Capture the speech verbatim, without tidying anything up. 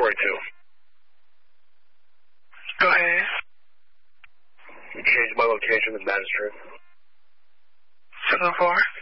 four eight two. Go ahead. You changed my location to Madison Street. seven four.